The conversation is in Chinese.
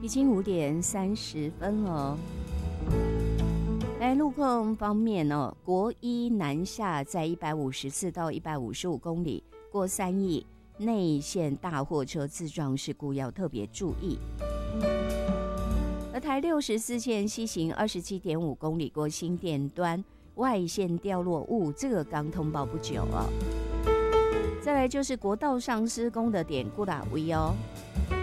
已经5:30了。来，路况方面哦，国一南下在154到155公里，过3亿内线大货车自撞事故要特别注意。而台64线西行27.5公里，过新店端外线掉落物，这个刚通报不久哦。再来就是国道上施工的典故啦，位哦。